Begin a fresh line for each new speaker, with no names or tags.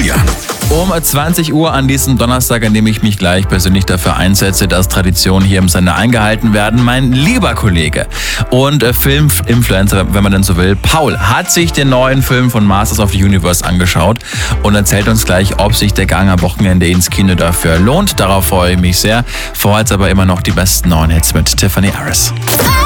Julian.
Um 20 Uhr an diesem Donnerstag, an dem ich mich gleich persönlich dafür einsetze, dass Traditionen hier im Sender eingehalten werden, mein lieber Kollege und Filminfluencer, wenn man denn so will, Paul, hat sich den neuen Film von Masters of the Universe angeschaut und erzählt uns gleich, ob sich der Gang am Wochenende ins Kino dafür lohnt. Darauf freue ich mich sehr. Vorher jetzt aber immer noch die besten neuen Hits mit Tiffany Harris.